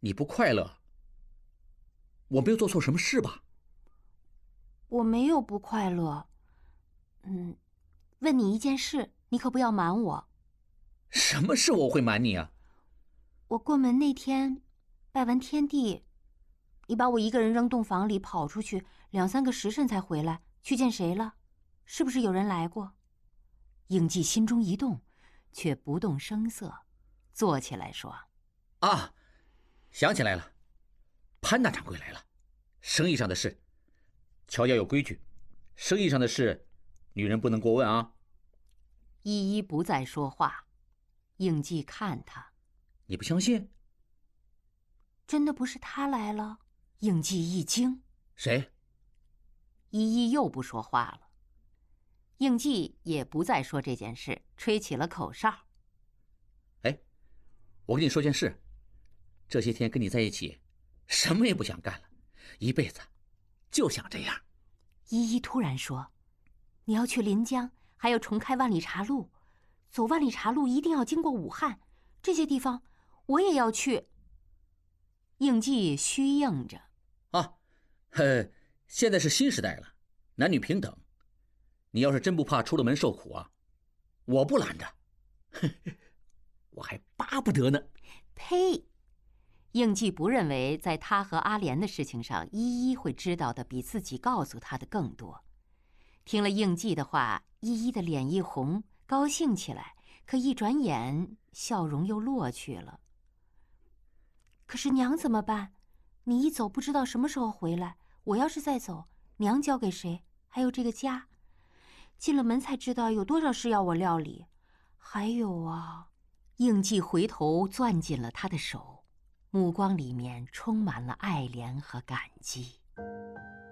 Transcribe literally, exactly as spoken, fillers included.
你不快乐，我没有做错什么事吧？ 我没有不快乐。嗯，问你一件事，你可不要瞒我。 什么事我会瞒你啊？ 我过门那天，拜完天地，你把我一个人扔洞房里跑出去，两三个时辰才回来，去见谁了？是不是有人来过？应季心中一动，却不动声色，坐起来说： 啊，想起来了，潘大掌柜来了，生意上的事。乔家有规矩，生意上的事，女人不能过问啊。 依依不再说话。应季看他， 你不相信？ 真的不是他来了？应季一惊。 谁？ 依依又不说话了。应季也不再说这件事，吹起了口哨。 哎，我跟你说件事，这些天跟你在一起，什么也不想干了，一辈子就想这样。 依依突然说：你要去临江，还要重开万里茶路，走万里茶路一定要经过武汉，这些地方我也要去。应季虚应着： 啊，呵，现在是新时代了，男女平等，你要是真不怕出了门受苦啊，我不拦着，呵呵，我还巴不得呢。 呸！应季不认为在他和阿莲的事情上，依依会知道的比自己告诉他的更多。听了应季的话，依依的脸一红，高兴起来，可一转眼笑容又落去了。可是娘怎么办？你一走不知道什么时候回来，我要是再走，娘交给谁？还有这个家，进了门才知道有多少事要我料理。还有啊，应季回头攥紧了他的手，目光里面充满了爱怜和感激。